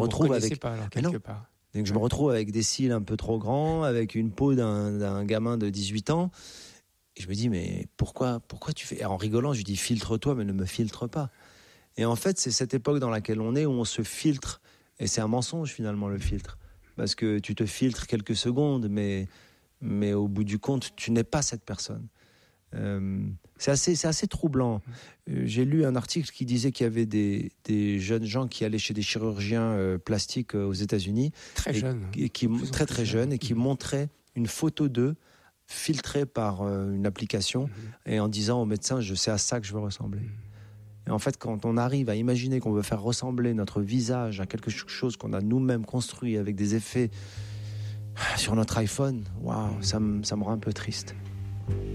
retrouve avec. Pas, alors, quelque part. Donc je me retrouve avec des cils un peu trop grands, avec une peau d'un gamin de 18 ans. Et je me dis, mais pourquoi tu fais... Et en rigolant, je lui dis, filtre-toi, mais ne me filtre pas. Et en fait, c'est cette époque dans laquelle on est, où on se filtre. Et c'est un mensonge, finalement, le filtre. Parce que tu te filtres quelques secondes, mais au bout du compte, tu n'es pas cette personne. C'est assez troublant. J'ai lu un article qui disait qu'il y avait des jeunes gens qui allaient chez des chirurgiens plastiques aux États-Unis. Très jeunes. Très jeunes, et qui montraient une photo d'eux filtrée par une application, et en disant au médecin, c'est à ça que je veux ressembler. Et en fait, quand on arrive à imaginer qu'on veut faire ressembler notre visage à quelque chose qu'on a nous-mêmes construit avec des effets sur notre iPhone, waouh, ça me rend un peu triste.